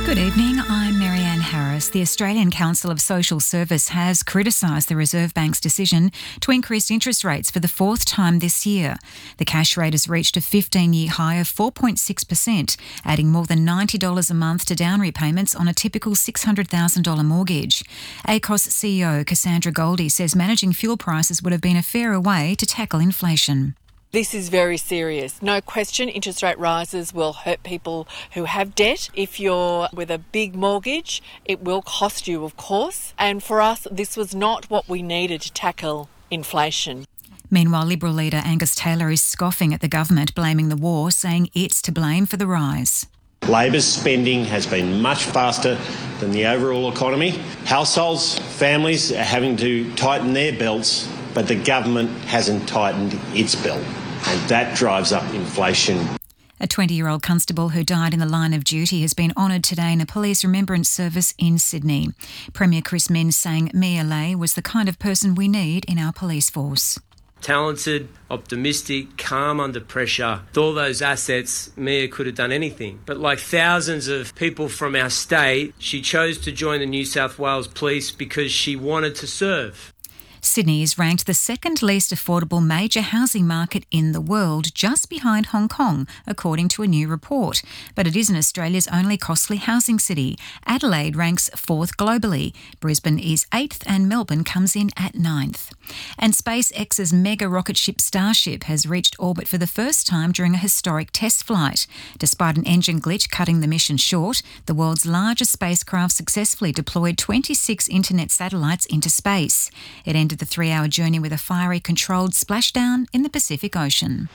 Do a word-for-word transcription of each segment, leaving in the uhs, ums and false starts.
Good evening, I'm Marianne Harris. The Australian Council of Social Service has criticised the Reserve Bank's decision to increase interest rates for the fourth time this year. The cash rate has reached a fifteen-year high of four point six percent, adding more than ninety dollars a month to down repayments on a typical six hundred thousand dollars mortgage. A C O S C E O Cassandra Goldie says managing fuel prices would have been a fairer way to tackle inflation. This is very serious. No question, interest rate rises will hurt people who have debt. If you're with a big mortgage, it will cost you, of course. And for us, this was not what we needed to tackle inflation. Meanwhile, Liberal leader Angus Taylor is scoffing at the government, blaming the war, saying it's to blame for the rise. Labor's spending has been much faster than the overall economy. Households, families are having to tighten their belts, but the government hasn't tightened its belt. And that drives up inflation. A twenty-year-old constable who died in the line of duty has been honoured today in a police remembrance service in Sydney. Premier Chris Minns saying Mia Lay was the kind of person we need in our police force. Talented, optimistic, calm under pressure. With all those assets, Mia could have done anything. But like thousands of people from our state, she chose to join the New South Wales Police because she wanted to serve. Sydney is ranked the second least affordable major housing market in the world, just behind Hong Kong, according to a new report. But it isn't Australia's only costly housing city. Adelaide ranks fourth globally. Brisbane is eighth and Melbourne comes in at ninth. And SpaceX's mega rocket ship Starship has reached orbit for the first time during a historic test flight. Despite an engine glitch cutting the mission short, the world's largest spacecraft successfully deployed twenty-six internet satellites into space. It ended the three-hour journey with a fiery controlled splashdown in the Pacific Ocean.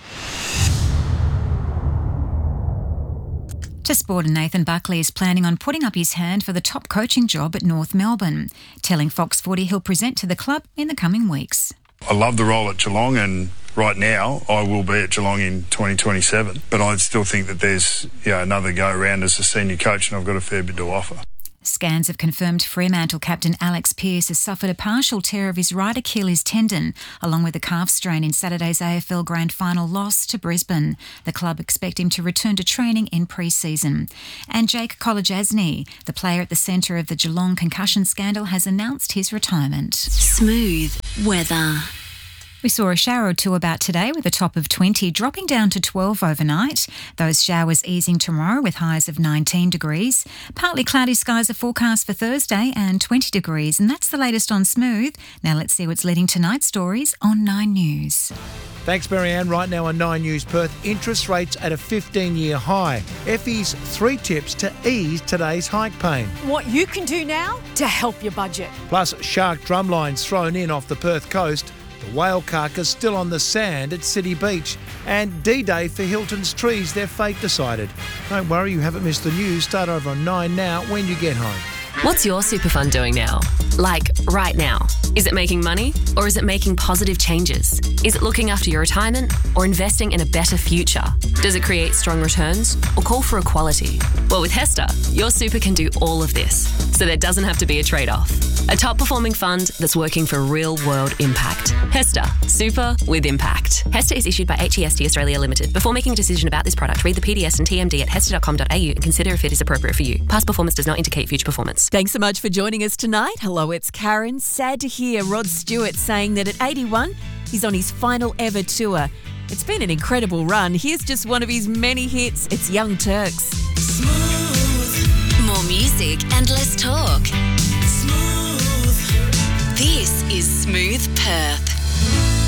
To sport, and Nathan Buckley is planning on putting up his hand for the top coaching job at North Melbourne, telling Fox Footy he'll present to the club in the coming weeks. I love the role at Geelong, and right now I will be at Geelong in twenty twenty-seven, but I still think that there's you know, another go around as a senior coach, and I've got a fair bit to offer. Scans have confirmed Fremantle captain Alex Pearce has suffered a partial tear of his right Achilles tendon, along with a calf strain in Saturday's A F L Grand Final loss to Brisbane. The club expect him to return to training in pre-season. And Jake Kolodjasny, the player at the centre of the Geelong concussion scandal, has announced his retirement. Smooth weather. We saw a shower or two about today with a top of twenty, dropping down to twelve overnight. Those showers easing tomorrow with highs of nineteen degrees. Partly cloudy skies are forecast for Thursday and twenty degrees, and that's the latest on Smooth. Now let's see what's leading tonight's stories on Nine News. Thanks, Marianne. Right now on Nine News Perth, interest rates at a fifteen-year high. Effie's three tips to ease today's hike pain. What you can do now to help your budget. Plus, shark drumlines thrown in off the Perth coast. The whale carcass still on the sand at City Beach. And D-Day for Hilton's trees, their fate decided. Don't worry, you haven't missed the news. Start over on nine now when you get home. What's your super fund doing now? Like, right now. Is it making money, or is it making positive changes? Is it looking after your retirement, or investing in a better future? Does it create strong returns, or call for equality? Well, with Hester, your super can do all of this, so there doesn't have to be a trade-off. A top-performing fund that's working for real-world impact. Hester, super with impact. Hester is issued by H E S T Australia Limited. Before making a decision about this product, read the P D S and T M D at hester dot com dot a u and consider if it is appropriate for you. Past performance does not indicate future performance. Thanks so much for joining us tonight. Hello, it's Karen. Sad to hear Rod Stewart saying that at eighty-one, he's on his final ever tour. It's been an incredible run. Here's just one of his many hits. It's Young Turks. Smooth. More music and less talk. Smooth. This is Smooth Perth.